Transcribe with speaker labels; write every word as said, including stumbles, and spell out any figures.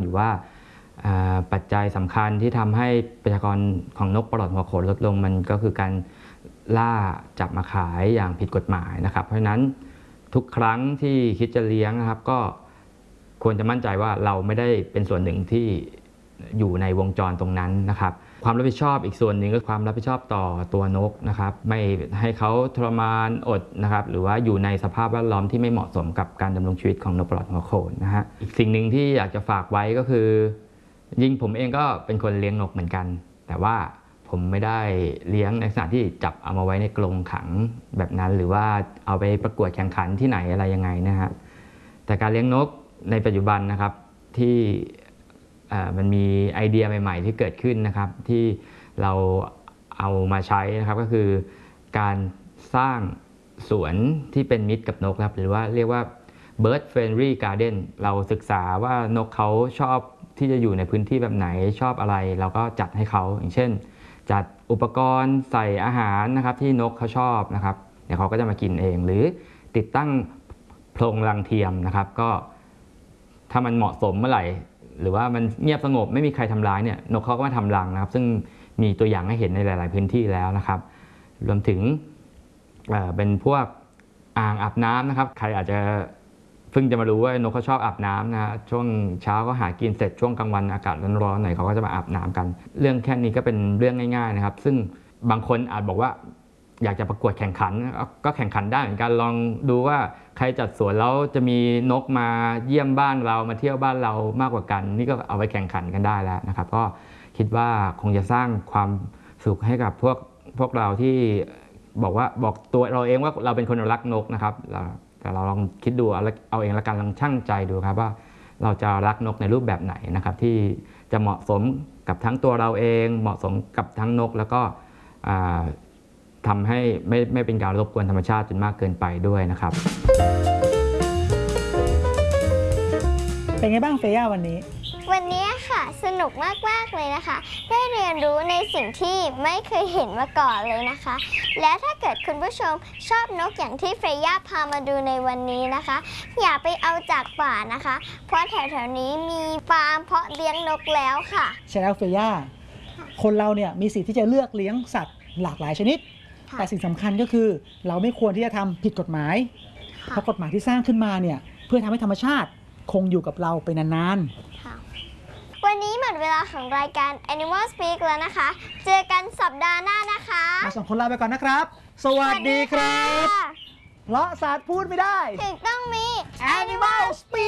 Speaker 1: รือว่าปัจจัยสำคัญที่ทำให้ประชากรของนกปลอดหัวโขนลดลงมันก็คือการล่าจับมาขายอย่างผิดกฎหมายนะครับเพราะฉะนั้นทุกครั้งที่คิดจะเลี้ยงนะครับก็ควรจะมั่นใจว่าเราไม่ได้เป็นส่วนหนึ่งที่อยู่ในวงจรตรงนั้นนะครับความรับผิดชอบอีกส่วนหนึ่งก็ความรับผิดชอบต่อตัวนกนะครับไม่ให้เขาทรมานอดนะครับหรือว่าอยู่ในสภาพแวดล้อมที่ไม่เหมาะสมกับการดำรงชีวิตของนกปลอดหัวโขนนะฮะอีกสิ่งหนึ่งที่อยากจะฝากไว้ก็คือยิ่งผมเองก็เป็นคนเลี้ยงนกเหมือนกันแต่ว่าผมไม่ได้เลี้ยงในสถานที่จับเอามาไว้ในกรงขังแบบนั้นหรือว่าเอาไปประกวดแข่งขันที่ไหนอะไรยังไงนะฮะแต่การเลี้ยงนกในปัจจุบันนะครับที่มันมีไอเดียใหม่ๆที่เกิดขึ้นนะครับที่เราเอามาใช้นะครับก็คือการสร้างสวนที่เป็นมิตรกับนกครับหรือว่าเรียกว่า bird friendly garden เราศึกษาว่านกเขาชอบที่จะอยู่ในพื้นที่แบบไหนชอบอะไรเราก็จัดให้เขาอย่างเช่นจัดอุปกรณ์ใส่อาหารนะครับที่นกเขาชอบนะครับเดี๋ยวเขาก็จะมากินเองหรือติดตั้งโพรงรังเทียมนะครับก็ถ้ามันเหมาะสมเมื่อไหร่หรือว่ามันเงียบสงบไม่มีใครทำร้ายเนี่ยนกเขาก็มาทำรังนะครับซึ่งมีตัวอย่างให้เห็นในหลายๆพื้นที่แล้วนะครับรวมถึงเอ่อเป็นพวกอ่างอาบน้ำนะครับใครอาจจะเพิ่งจะมารู้ว่านกเขาชอบอาบน้ำนะช่วงเช้าก็หากินเสร็จช่วงกลางวันอากาศร้อนๆหน่อยเขาก็จะมาอาบน้ำกันเรื่องแค่นี้ก็เป็นเรื่องง่ายๆนะครับซึ่งบางคนอาจบอกว่าอยากจะประกวดแข่งขันก็แข่งขันได้เหมือนกันลองดูว่าใครจัดสวนแล้วจะมีนกมาเยี่ยมบ้านเรามาเที่ยวบ้านเรามากกว่ากันนี่ก็เอาไปแข่งขันกันได้แล้วนะครับก็คิดว่าคงจะสร้างความสุขให้กับพวกพวกเราที่บอกว่าบอกตัวเราเองว่าเราเป็นคนรักนกนะครับแต่เราลองคิดดูเอาเองละกันลองชั่งใจดูครับว่าเราจะรักนกในรูปแบบไหนนะครับที่จะเหมาะสมกับทั้งตัวเราเองเหมาะสมกับทั้งนกแล้วก็ทำให้ไม่ไม่เป็นการรบกวนธรรมชาติจนมากเกินไปด้วยนะครับ
Speaker 2: เป็นไงบ้างเฟย่าวันนี้
Speaker 3: วันนี้ค่ะสนุกมากๆเลยนะคะได้เรียนรู้ในสิ่งที่ไม่เคยเห็นมาก่อนเลยนะคะและถ้าเกิดคุณผู้ชมชอบนกอย่างที่เฟย่าพามาดูในวันนี้นะคะอย่าไปเอาจากป่านะคะเพราะแถวๆนี้มีฟาร์มเพาะเลี้ยงนกแล้วค่ะ
Speaker 2: ใช่แล้วเฟย่าคนเราเนี่ยมีสิทธิ์ที่จะเลือกเลี้ยงสัตว์หลากหลายชนิดแต่สิ่งสำคัญก็คือเราไม่ควรที่จะทำผิดกฎหมายเพราะกฎหมายที่สร้างขึ้นมาเนี่ยเพื่อทำให้ธรรมชาติคงอยู่กับเราไปนาน
Speaker 3: ๆวันนี้หมดเวลาของรายการ Animal Speak แล้วนะคะเจอกันสัปดาห์หน้านะคะ
Speaker 2: เราสองคนลาไปก่อนนะครับสวัสดีครับเพราะสัตว์พูดไม่ได้
Speaker 3: ถึงต้องมี
Speaker 2: Animal Speak